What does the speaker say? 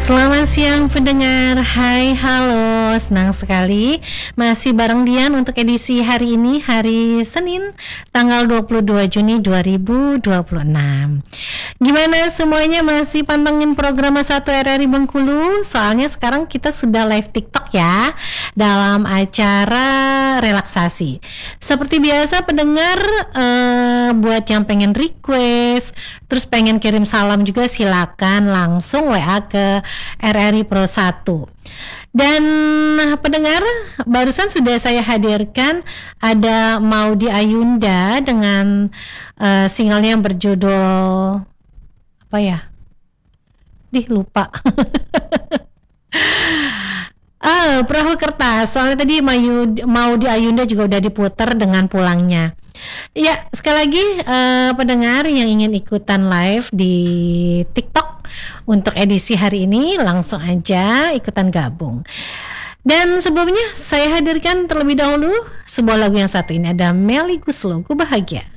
Selamat siang pendengar, hai halo, senang sekali masih bareng Dian untuk edisi hari ini, hari Senin tanggal 22 Juni 2026. Gimana semuanya, masih pantengin program 1 RRI Bengkulu? Soalnya sekarang kita sudah live TikTok ya, dalam acara relaksasi. Seperti biasa pendengar, buat yang pengen request, terus pengen kirim salam juga silakan langsung WA ke RRI Pro 1. Dan pendengar, barusan sudah saya hadirkan ada Maudy Ayunda dengan singlenya yang berjudul apa ya? Lupa. Perahu Kertas. Soalnya tadi Maudy Ayunda juga udah diputer dengan Pulangnya. Ya, sekali lagi pendengar yang ingin ikutan live di TikTok untuk edisi hari ini langsung aja ikutan gabung. Dan sebelumnya saya hadirkan terlebih dahulu sebuah lagu yang satu ini, ada Melly Guslo, Ku Bahagia.